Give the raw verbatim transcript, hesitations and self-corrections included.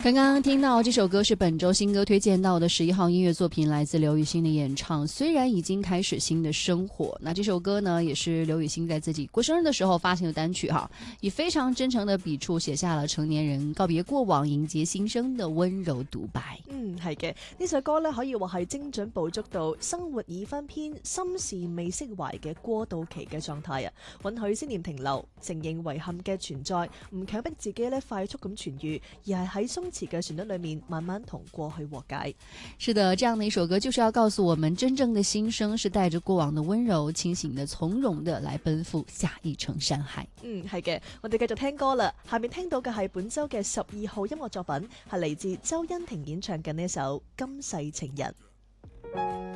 刚刚聽到這首歌是本周新歌推薦到的十一號音樂作品，來自劉雨昕的演唱。雖然已經開始新的生活，那這首歌呢，也是劉雨昕在自己過生日的時候發行的單曲哈，以非常真誠的筆觸寫下了成年人告別過往、迎接新生的溫柔獨白。 嗯，係嘅，呢首歌呢，可以話係精準捕捉到生活已分篇、心事未釋懷嘅過渡期嘅狀態啊，允許思念停留，承認遺憾嘅存在，唔強迫自己呢快速咁痊癒，而係喺鬆弛嘅旋律裏面慢慢同過去和解。 是的，這樣的一首歌就是要告訴我們，真正的新生是帶着過往的溫柔、清醒的、從容的來奔赴下一程山海。 嗯，係嘅，我哋繼續聽歌啦。下面聽到嘅係本周嘅十二號音樂作品，係嚟自周欣婷演唱嘅呢首《今世情人》。